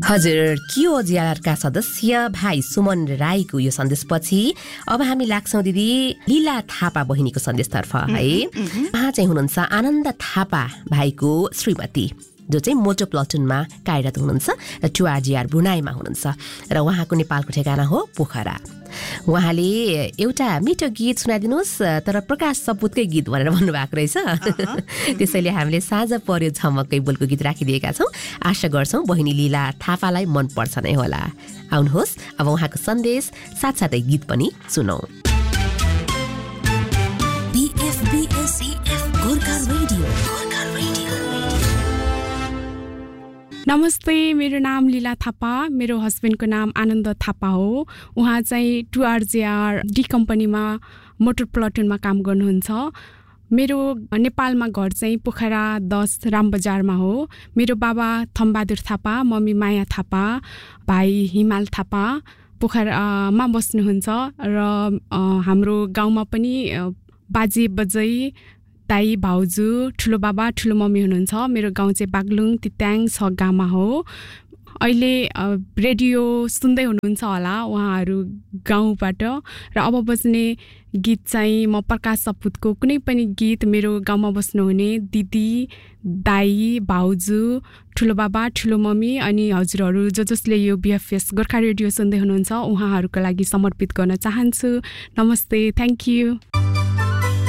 हजुर QOJRका सदस्य भाइ सुमन राईको यो सन्देशपछि अब हामी लाग्छौं दिदी लीला थापा बहिनीको सन्देशतर्फ है। उहाँ चाहिँ हुनुहुन्छ आनन्द थापा भाइको श्रीमती जो चाहिँ मोटो प्लाटुनमा कार्यरत हुनुहुन्छ र 2RGR ब्रुनाईमा हुनुहुन्छ र उहाँको नेपालको ठेगाना हो पोखरा। उहाँले एउटा मिठो गीत सुनाइदिनुहोस् तर प्रकाश सपुतकै गीत भनेर भन्नुभएको रहेछ। त्यसैले हामीले साँझ पर्यो झमक्कै बोलको गीत राखिदिएका छौँ। आशा गर्छौँ बहिनी लीला थापालाई मन पर्छ नै होला। आउनुहोस् अब उहाँको सन्देश साथसाथै गीत पनि सुनौँ। नमस्ते, मेरो नाम लीला थापा, मेरो हस्बेन्डको नाम आनन्द थापा हो। उहाँ चाहिँ 2RGR डी कम्पनीमा मोटर प्लाटुनमा काम गर्नुहुन्छ। मेरो नेपालमा घर चाहिँ पोखरा 10 रामबजारमा हो। मेरो बाबा थम्बहादुर थापा, मम्मी माया थापा, भाइ हिमाल थापा पोखरामा बस्नुहुन्छ र हाम्रो गाउँमा पनि बाजे बजै दाई भाउजू ठुलो बाबा ठुलो मम्मी हुनुहुन्छ। मेरो गाउँ चाहिँ बागलुङ तित्याङ छगामा हो। अहिले रेडियो सुन्दै हुनुहुन्छ होला उहाँहरू गाउँबाट। र अब बज्ने गीत चाहिँ म प्रकाश सपुतको कुनै पनि गीत मेरो गाउँमा बस्नुहुने दिदी दाई भाउजू ठुलो बाबा ठुलो मम्मी अनि हजुरहरू जसले यो BFS गोर्खा रेडियो सुन्दै हुनुहुन्छ उहाँहरूको लागि समर्पित गर्न चाहन्छु। नमस्ते, थ्याङ्क यू।